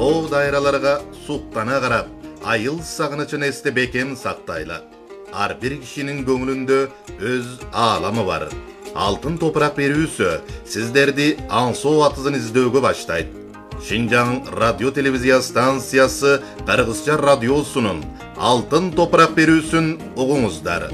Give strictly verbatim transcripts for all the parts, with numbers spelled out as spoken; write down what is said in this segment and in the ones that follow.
тоо дайраларга суктана карап, айыл сагынычын эсте бекем сактайлы. Ар бир кишинин көңүлүндө өз ааламы бар. Алтын топурак берүүсү сиздерди аңсоо атызын издөөгө баштайт. Шинжаң радио телевизия станциясы Кыргызча радиосунун Алтын топурак берүүсүн угуңуздар.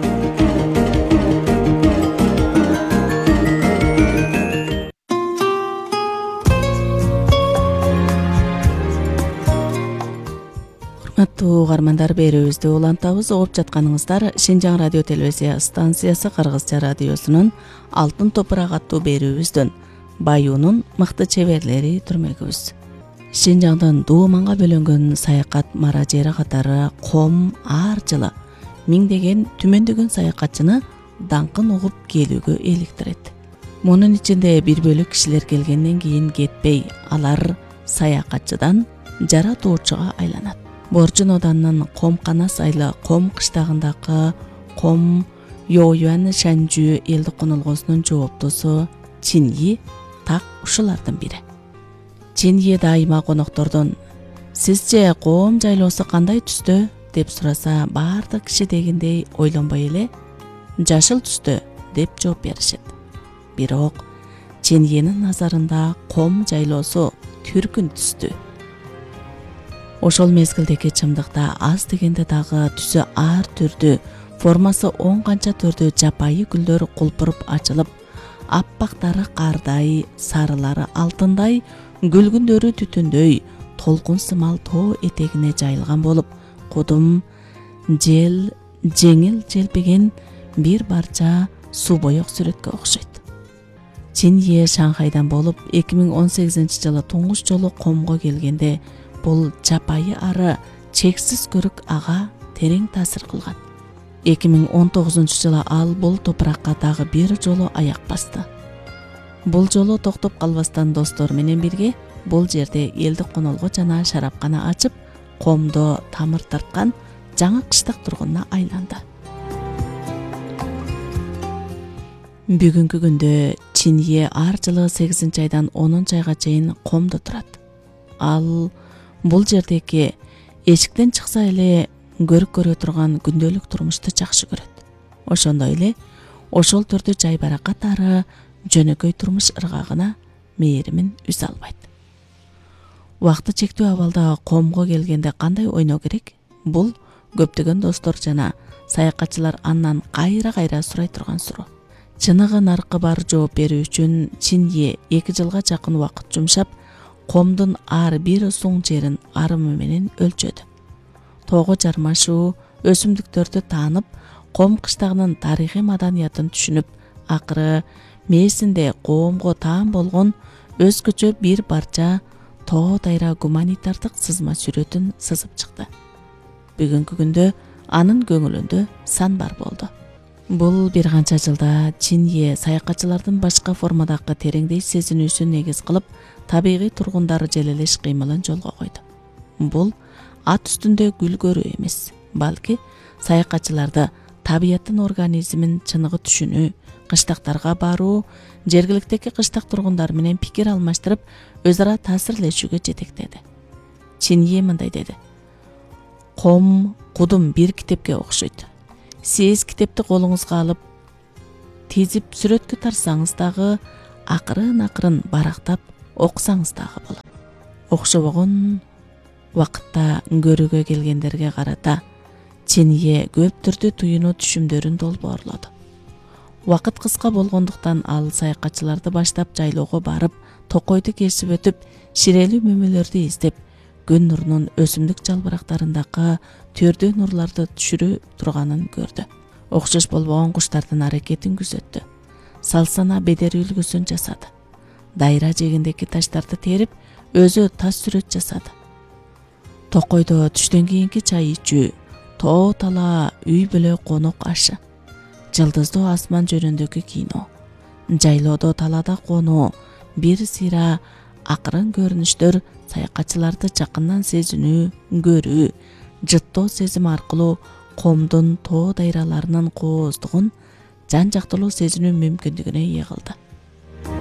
Урматтуу угармандар, берүүбүздү улантабыз. Угуп жатканыңыздар Шинжаң радио телевизия станциясы Кыргызча радиосунун Алтын топурак аттуу берүүбүздөн Баюунун мыкты чеберлери түрмөгүбүз. Шинжаңдын дууманга бөлөнгөн саякат маражери катары ком ар жылы миңдеген түмөндөгөн саякатчыны даңкын угуп келүүгө иликтирет. Мунун ичинде бир бөлүк кишилер келгенден кийин кетпей, алар саякатчыдан жаратуучуга айланат. Боржун оданынын Комкана сайлы Ком кыштагындагы Ком Йоюан Шанжу элди конолгосунун жооптосу Чиньи так ушулардын бири. Чиньи дайыма коноктордон "Сизче Ком жайлоосу кандай түстө?" деп сураса, баардык киши дегендей ойлонбой эле "Жашыл түстө" деп жооп беришет. Бирок Чиньинин назарында Ком жайлоосу түркүн түстүү. Ошол мезгилдеги чымдыкта аз дегенде дагы түсү ар түрдүү, формасы он канча түрдүү жапайы гүлдөр кулпуруп ачылып, аппактары кардай, сарылары алтындай, гүлгүндөрү түтүндөй, толкун сымал тоо этегине жайылган болуп, кудум, жел, жеңил желпиген бир барча суу боек сүрөткө окшойт. Чиньи Шанхайдан болуп, эки миң он сегизинчи жылы туңгуч жолу Комго келгенде, бул жапайы ары чексиз көрүк ага терең таасир кылган. эки миң он тогузунчу жылы ал бул топуракка дагы бир жолу аяк басты. Бул жолу токтоп калбастан достор менен бирге бул жерде элди конолго жана шарапкана ачып, Комдо тамыр тарткан жаңы кыштак тургунуна айланды. Бүгүнкү күндө Чиньи ар жылы сегизинчи айдан онунчу айга чейин Комдо турат. Ал бул жердеги эшиктен чыкса эле көрүп көрө турган күндөлүк турмушту жакшы көрөт. Ошондой эле ошол түрдүү жай баракат ары жөнөкөй турмуш ыргагына мээримин үзө албайт. Убакыты чектүү абалда Комго келгенде кандай ойноо керек? Бул көптөгөн достор жана саякатчылар андан кайра-кайра сурай турган суроо. Чыныгы наркы бар жооп берүү үчүн Чиньи эки жылга жакын убакыт жумшап, Комдун ар бир суң жерин арымы менен өлчөдү. Тоого жармашуу, өсүмдүктөрдү таанып, Ком кыштагынын тарыхый маданиятын түшүнүп, акыры мээсинде коомго таан болгон өзгөчө бир барча тоо дайра гуманитардык сызма сүрөтүн сызып чыкты. Бүгүнкү күндө анын көңүлүндө сан бар болду. Бул бир канча жылда Чиньи саякатчылардын башка формадагы тереңдей сезинүүсүн негиз кылып, табигый тургундары желелеш кыймылын жолго койду. Бул ат үстүндө гүл көрүү эмес, балки саякатчыларды табияттын организмин чыныгы түшүнүү, кыштактарга баруу, жергиликтеги кыштак тургундар менен пикир алмаштырып, өз ара таасирлешүүгө жетектеди. Чиньи мындай деди: "Ком кудум бир китепке окшойт. Сиз китепти колуңузга алып, тизип сүрөткө тарсаңыз дагы, акырын-акырын барактап окусаңыз дагы болот." Окшобогон убакытта көрүүгө келгендерге карата Чиньи көп түрдүү туюну түшүмдөрүн долбоорлоду. Убакыт кыска болгондуктан ал саякатчыларды баштап жайлоого барып, токойду кесип өтүп, ширелүү мөмөлөрдү издеп, күн нурунун өсүмдүк жалбырактарындагы төрдүү нурларды түшүрө турганын көрдү. Окшош болбогон куштардын аракетин күзөттү. Салсана бедери үлгүсүн жасады. Дайра жегиндеги таштарды терип, өзү тас сүрөт жасады. Токойдо түштөн кийинки чай ичүү, тоо тала үй бүлө конок ашы, жылдыздуу асман жөнүндөгү кино, жайлоодо талада конуу, бир сыйра акырын көрүнүштөр саякатчыларды жакындан сезинүү, көрүү, жыттоо сезим аркылуу Комдун тоо дайраларынын кооздугун жан жактылуу сезинүү мүмкүндүгүнө ээ кылды.